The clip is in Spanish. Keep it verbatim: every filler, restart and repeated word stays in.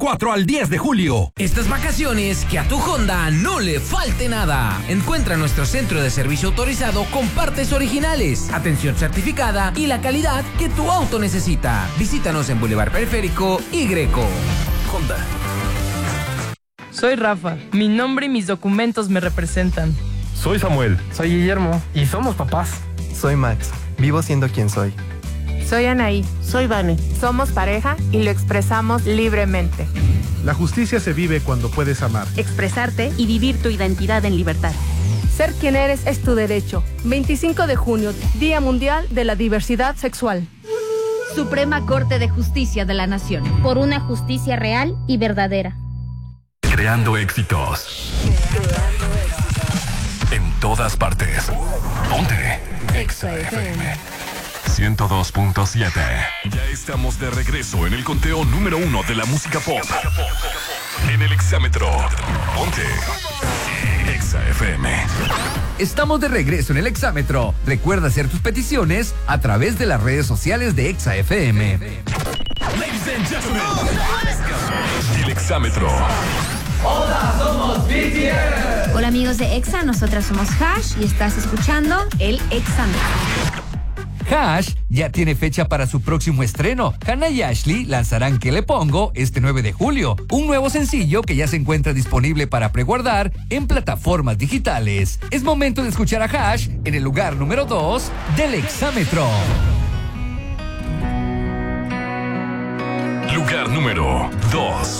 cuatro al diez de julio. Estas vacaciones, que a tu Honda no le falte nada. Encuentra nuestro centro de servicio autorizado con partes originales, atención certificada y la calidad que tu auto necesita. Visítanos en Boulevard Periférico y Greco. Honda. Soy Rafa. Mi nombre y mis documentos me representan. Soy Samuel. Soy Guillermo. Y somos papás. Soy Max. Vivo siendo quien soy. Soy Anaí. Soy Vane. Somos pareja y lo expresamos libremente. La justicia se vive cuando puedes amar, expresarte y vivir tu identidad en libertad. Ser quien eres es tu derecho. veinticinco de junio, Día Mundial de la Diversidad Sexual. Suprema Corte de Justicia de la Nación. Por una justicia real y verdadera. Creando éxitos. Creando éxitos. En todas partes. Ponte Exa F M ciento dos punto siete. Ya estamos de regreso en el conteo número uno de la música pop. En el exámetro. Ponte Exa F M. Estamos de regreso en el exámetro. Recuerda hacer tus peticiones a través de las redes sociales de Exa F M. Ladies and gentlemen, el exámetro. Hola, somos B T S. Hola amigos de Exa, nosotras somos Hash y estás escuchando el Exámetro. Hash ya tiene fecha para su próximo estreno. Hannah y Ashley lanzarán ¿Qué le pongo? Este nueve de julio. Un nuevo sencillo que ya se encuentra disponible para preguardar en plataformas digitales. Es momento de escuchar a Hash en el lugar número dos del Exámetro. Lugar número dos.